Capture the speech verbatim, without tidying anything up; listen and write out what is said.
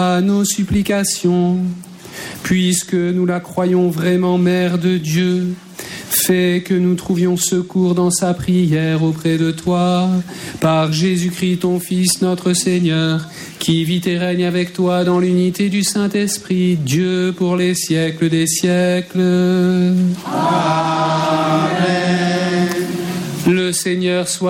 à nos supplications, puisque nous la croyons vraiment Mère de Dieu. Fais que nous trouvions secours dans sa prière auprès de toi, par Jésus-Christ ton Fils notre Seigneur, qui vit et règne avec toi dans l'unité du Saint-Esprit, Dieu pour les siècles des siècles. Amen. Le Seigneur soit